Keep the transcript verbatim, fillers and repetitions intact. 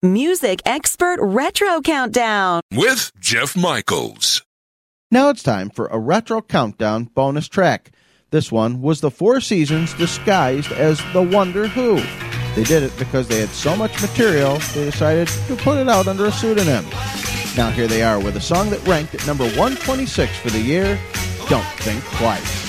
Music Expert Retro Countdown with Jeff Michaels. Now it's time for a Retro Countdown bonus track. This one was the Four Seasons disguised as the Wonder Who. They did it because they had so much material, they decided to put it out under a pseudonym. Now here they are with a song that ranked at number one twenty-six for the year, Don't Think Twice.